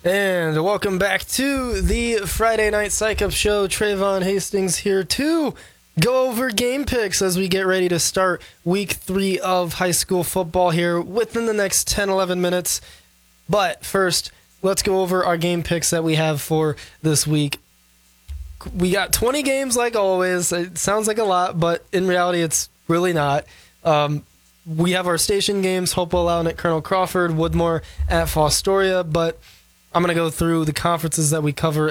And welcome back to the Friday Night Psych Up Show. Trayvon Hastings here to go over game picks as we get ready to start week 3 of high school football here within the next 10-11 minutes. But first, let's go over our game picks that we have for this week. We got 20 games like always. It sounds like a lot, but in reality, it's really not. We have our station games, Hopewell Loudon at Colonel Crawford, Woodmore at Fostoria, but I'm going to go through the conferences that we cover